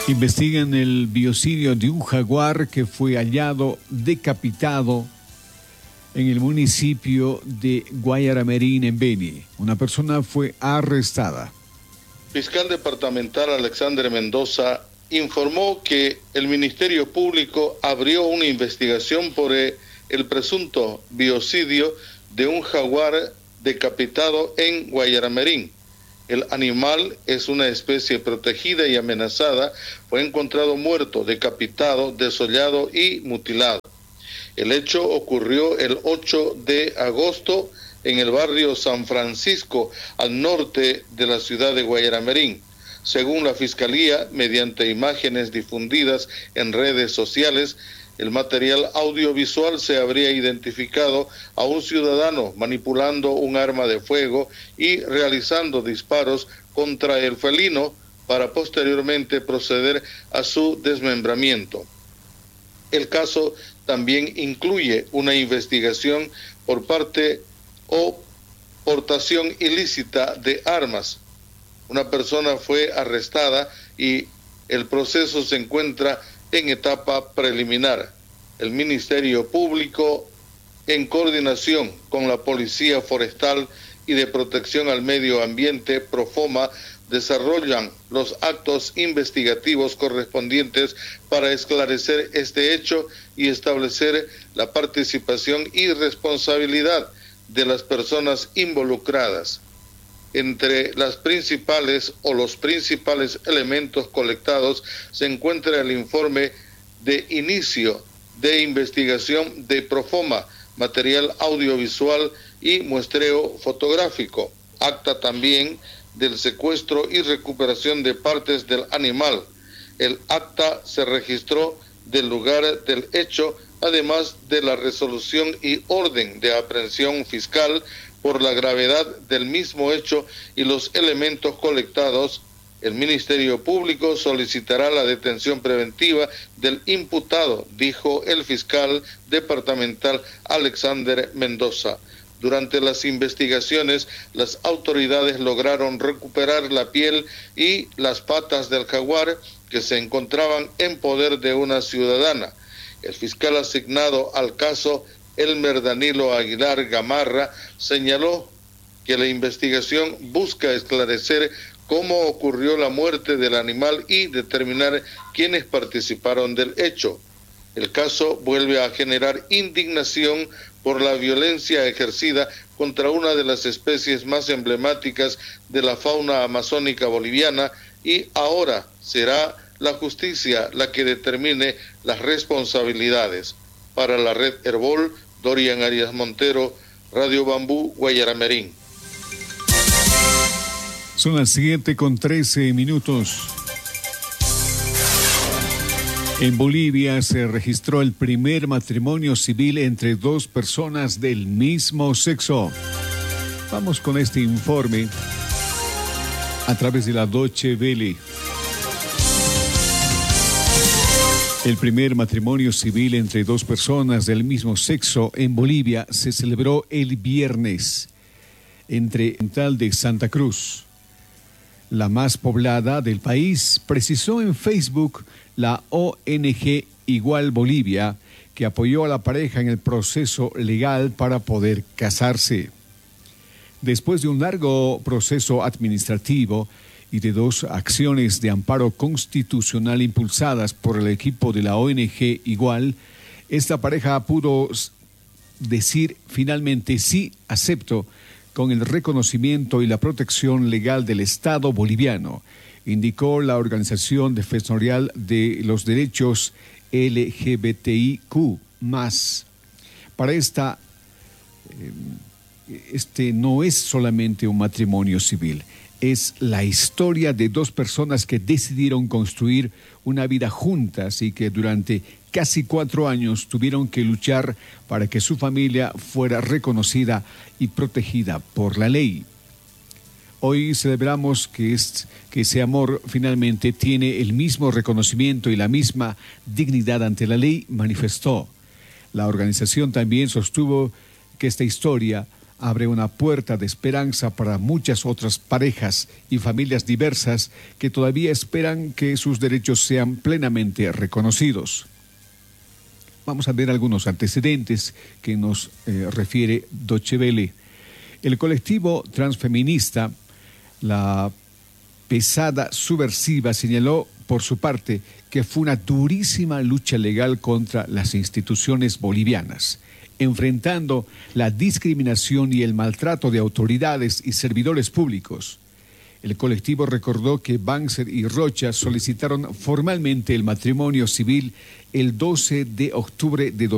Investigan el biocidio de un jaguar que fue hallado decapitado en el municipio de Guayaramerín, en Beni. Una persona fue arrestada. Fiscal departamental Alexander Mendoza informó que el Ministerio Público abrió una investigación por el presunto biocidio de un jaguar decapitado en Guayaramerín. El animal es una especie protegida y amenazada. Fue encontrado muerto, decapitado, desollado y mutilado. El hecho ocurrió el 8 de agosto en el barrio San Francisco, al norte de la ciudad de Guayaramerín. Según la Fiscalía, mediante imágenes difundidas en redes sociales, el material audiovisual se habría identificado a un ciudadano manipulando un arma de fuego y realizando disparos contra el felino para posteriormente proceder a su desmembramiento. El caso también incluye una investigación por parte o portación ilícita de armas. Una persona fue arrestada y el proceso se encuentra en etapa preliminar. El Ministerio Público, en coordinación con la Policía Forestal y de Protección al Medio Ambiente, Profoma, desarrollan los actos investigativos correspondientes para esclarecer este hecho y establecer la participación y responsabilidad de las personas involucradas. Entre las principales o los principales elementos colectados se encuentra el informe de inicio de investigación de Profoma, material audiovisual y muestreo fotográfico, acta también del secuestro y recuperación de partes del animal. El acta se registró del lugar del hecho, además de la resolución y orden de aprehensión fiscal por la gravedad del mismo hecho y los elementos colectados. El Ministerio Público solicitará la detención preventiva del imputado, dijo el fiscal departamental Alexander Mendoza. Durante las investigaciones, las autoridades lograron recuperar la piel y las patas del jaguar que se encontraban en poder de una ciudadana. El fiscal asignado al caso, Elmer Danilo Aguilar Gamarra, señaló que la investigación busca esclarecer cómo ocurrió la muerte del animal y determinar quiénes participaron del hecho. El caso vuelve a generar indignación por la violencia ejercida contra una de las especies más emblemáticas de la fauna amazónica boliviana, y ahora será la justicia la que determine las responsabilidades. Para la red Herbol, Dorian Arias Montero, Radio Bambú, Guayaramerín. Son las 7:13. En Bolivia se registró el primer matrimonio civil entre dos personas del mismo sexo. Vamos con este informe a través de la Deutsche Welle. El primer matrimonio civil entre dos personas del mismo sexo en Bolivia se celebró el viernes entre tal de Santa Cruz, la más poblada del país, precisó en Facebook la ONG Igual Bolivia, que apoyó a la pareja en el proceso legal para poder casarse. Después de un largo proceso administrativo y de dos acciones de amparo constitucional impulsadas por el equipo de la ONG Igual, esta pareja pudo decir finalmente sí, acepto, con el reconocimiento y la protección legal del Estado boliviano, indicó la Organización Defensorial de los Derechos LGBTIQ+. Para esta, este no es solamente un matrimonio civil, es la historia de dos personas que decidieron construir una vida juntas y que durante casi 4 años tuvieron que luchar para que su familia fuera reconocida y protegida por la ley. Hoy celebramos que ese amor finalmente tiene el mismo reconocimiento y la misma dignidad ante la ley, manifestó. La organización también sostuvo que esta historia abre una puerta de esperanza para muchas otras parejas y familias diversas que todavía esperan que sus derechos sean plenamente reconocidos. Vamos a ver algunos antecedentes que nos refiere Deutsche Welle. El colectivo transfeminista, la Pesada Subversiva, señaló por su parte que fue una durísima lucha legal contra las instituciones bolivianas, enfrentando la discriminación y el maltrato de autoridades y servidores públicos. El colectivo recordó que Banzer y Rocha solicitaron formalmente el matrimonio civil el 12 de octubre de